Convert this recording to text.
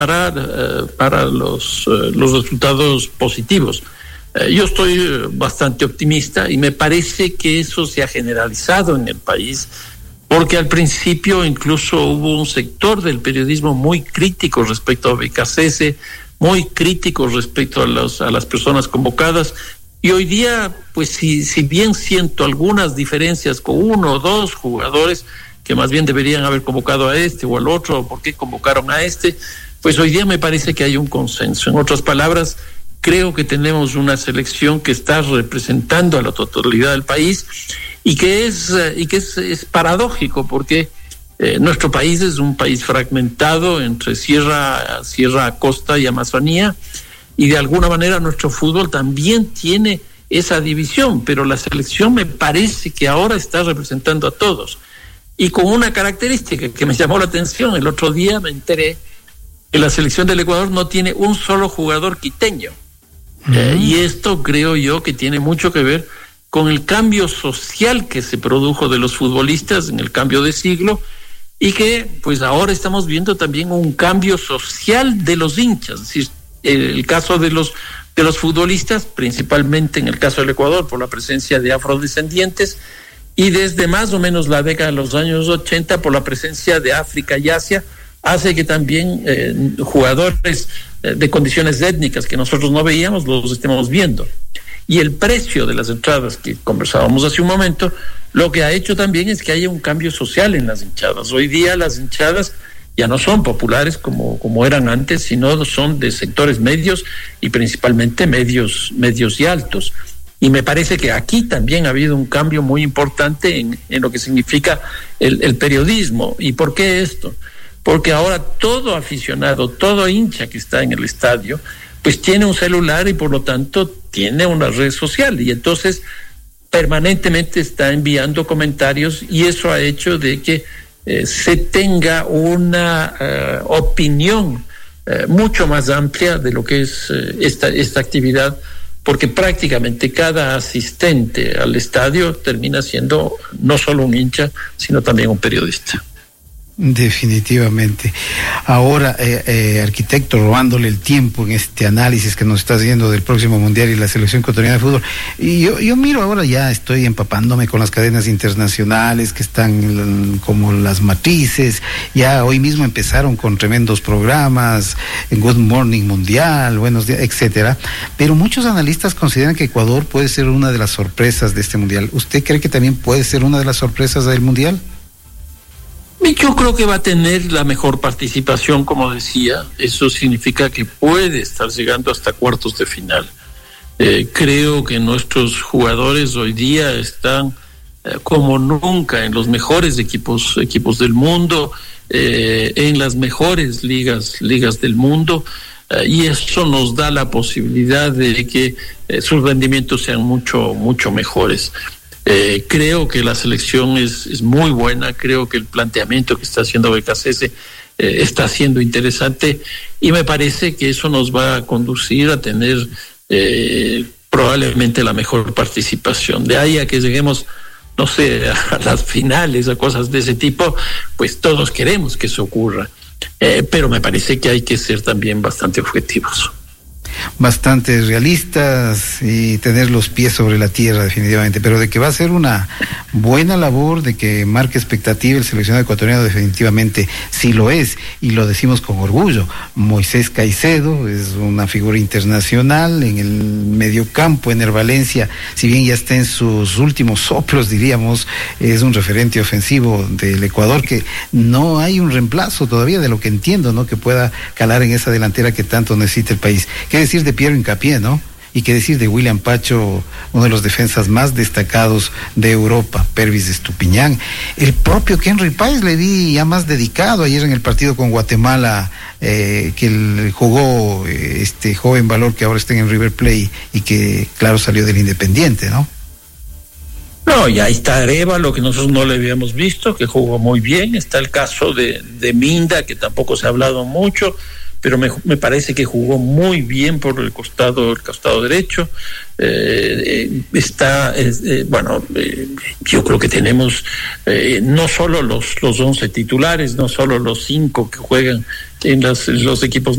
para los resultados positivos. Yo estoy bastante optimista y me parece que eso se ha generalizado en el país, porque al principio incluso hubo un sector del periodismo muy crítico respecto a BKCS, muy crítico respecto a las personas convocadas, y hoy día, pues si bien siento algunas diferencias con uno o dos jugadores que más bien deberían haber convocado a este o al otro, o por qué convocaron a este, pues hoy día me parece que hay un consenso. En otras palabras, creo que tenemos una selección que está representando a la totalidad del país y que es paradójico, porque nuestro país es un país fragmentado entre sierra, costa y Amazonía, y de alguna manera nuestro fútbol también tiene esa división, pero la selección me parece que ahora está representando a todos, y con una característica que me llamó la atención. El otro día me enteré que la selección del Ecuador no tiene un solo jugador quiteño. Y esto creo yo que tiene mucho que ver con el cambio social que se produjo de los futbolistas en el cambio de siglo, y que pues ahora estamos viendo también un cambio social de los hinchas. Es decir, el caso de los futbolistas, principalmente en el caso del Ecuador, por la presencia de afrodescendientes, y desde más o menos la década de los años 80 por la presencia de África y Asia, hace que también jugadores de condiciones étnicas que nosotros no veíamos los estemos viendo. Y el precio de las entradas que conversábamos hace un momento, lo que ha hecho también es que haya un cambio social en las hinchadas. Hoy día las hinchadas ya no son populares como eran antes, sino son de sectores medios y principalmente medios y altos. Y me parece que aquí también ha habido un cambio muy importante en lo que significa el periodismo. ¿Y por qué esto? Porque ahora todo aficionado, todo hincha que está en el estadio, pues tiene un celular y por lo tanto tiene una red social, y entonces permanentemente está enviando comentarios, y eso ha hecho de que se tenga una opinión mucho más amplia de lo que es esta actividad, porque prácticamente cada asistente al estadio termina siendo no solo un hincha, sino también un periodista. Definitivamente. Ahora, arquitecto, robándole el tiempo en este análisis que nos está haciendo del próximo Mundial y la selección ecuatoriana de fútbol, y yo miro ahora, ya estoy empapándome con las cadenas internacionales que están como las matrices, ya hoy mismo empezaron con tremendos programas, Good Morning Mundial, Buenos Días, etcétera, pero muchos analistas consideran que Ecuador puede ser una de las sorpresas de este Mundial. ¿Usted cree que también puede ser una de las sorpresas del Mundial? Yo creo que va a tener la mejor participación, como decía. Eso significa que puede estar llegando hasta cuartos de final. Creo que nuestros jugadores hoy día están como nunca en los mejores equipos del mundo, en las mejores ligas del mundo, y eso nos da la posibilidad de que sus rendimientos sean mucho mejores. Creo que la selección es muy buena, creo que el planteamiento que está haciendo BKCS está siendo interesante, y me parece que eso nos va a conducir a tener probablemente la mejor participación. De ahí a que lleguemos, no sé, a las finales, a cosas de ese tipo, pues todos queremos que eso ocurra, pero me parece que hay que ser también bastante objetivos. Bastante realistas y tener los pies sobre la tierra, definitivamente, pero de que va a ser una buena labor, de que marque expectativa el seleccionado ecuatoriano, definitivamente sí lo es, y lo decimos con orgullo. Moisés Caicedo es una figura internacional en el mediocampo. Ener Valencia, si bien ya está en sus últimos soplos, diríamos, es un referente ofensivo del Ecuador, que no hay un reemplazo todavía, de lo que entiendo, ¿no?, que pueda calar en esa delantera que tanto necesita el país. ¿Qué decir de Piero Hincapié, no? Y qué decir de William Pacho, uno de los defensas más destacados de Europa, Pervis Estupiñán. El propio Henry Páez le vi ya más dedicado ayer en el partido con Guatemala, que jugó este joven valor que ahora está en River Plate y que, claro, salió del Independiente, ¿no? No, y ahí está Arévalo, que nosotros no le habíamos visto, que jugó muy bien. Está el caso de Minda, que tampoco se ha hablado mucho. pero me parece que jugó muy bien por el costado derecho. Yo creo que tenemos no solo los 11 titulares, no solo los 5 que juegan en los equipos